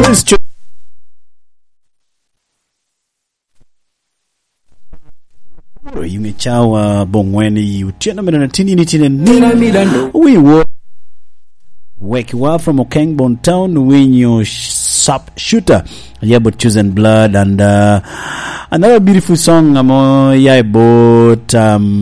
Yumechawa bongweni utiana mena tini ni we were from Okengbon town when you sharp shooter about chosen blood and another beautiful song about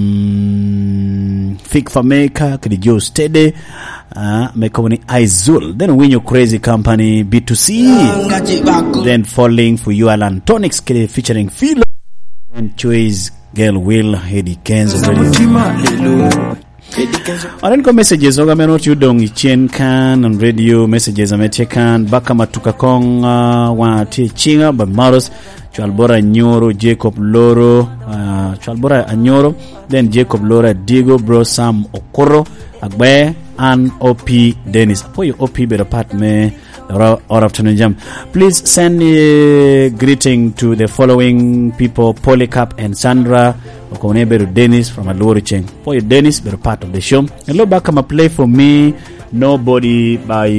Fig Fameka Kidijo Steady Mekoni Aizul, then Win Your Crazy Company B2C, then Falling for You Alan Tonics featuring Philo and Choice Girl Will Hedi Kenzo Radio. Arenko messages oga menot yudong ichien kan on radio messages amechekan baka matuka kong wa tie chinga ba maros Chalbora Nyoro Jacob Loro Chalbora Anyoro, then Jacob Lora Diego Bro Sam Okoro Agbe and OP Dennis. For your OP better part me or afternoon jam. Please send a greeting to the following people: Polycarp and Sandra Okoneberu Dennis from Aloricheng. For your Dennis, better part of the show. Hello, back come play for me. Nobody by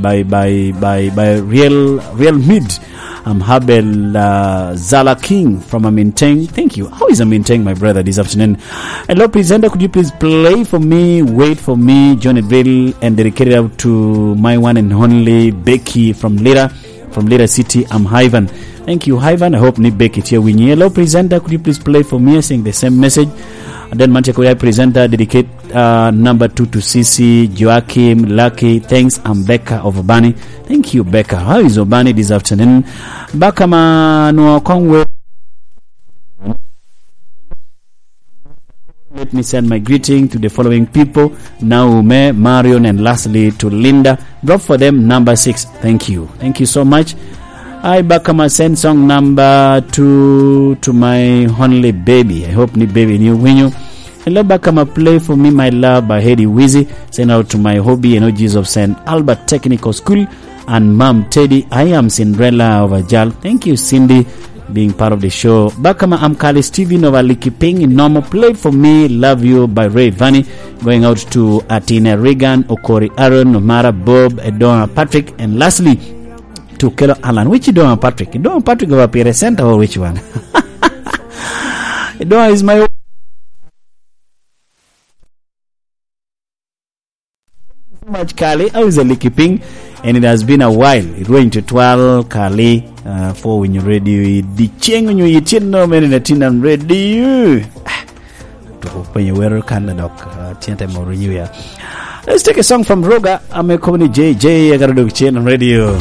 real mid. I'm Habel Zala King from Aminteng. Thank you. How is Aminteng, my brother, this afternoon? Hello, presenter. Could you please play for me? Wait for me, Johnnyville, and dedicate it out to my one and only Becky from Lira City. I'm Hyvan. Thank you, Hyvan. I hope Nick Becky here with you. Hello, presenter. Could you please play for me? I think the same message. And then Manchester presenter dedicate number 2 to CC, Joachim, Lucky, thanks, I'm Becca of Obani. Thank you, Becca. How is Obani this afternoon? Bakama no Kongwe. Let me send my greeting to the following people: Naume, Marion, and lastly to Linda. Drop for them number 6. Thank you. Thank you so much. I Bakama send song number 2 to my only baby. I hope ni baby new win you. Hello Bakama, play for me My Love by Hedy Wizzy. Send out to my hobby energies of St. Albert Technical School and Mom Teddy. I am Cinderella of Ajal. Thank you, Cindy, being part of the show. Bakama, I'm Kali Steven of Alikiping in Normal. Play for me Love You by Ray Vanny. Going out to Atina Regan, Okori Aaron, Omara Bob, Edona Patrick, and lastly to Kelo Alan. Which Edona Patrick? Edona Patrick of Appear Center or which one? Edona is my much Kali. I was a Likiping, and it has been a while. It went to 12 Kali for when you radio the ching when you chin no man in a tin and radio when you wear Canada Tianta Moro. Let's take a song from Roga. I'm a company JJ. I got to do chin on radio.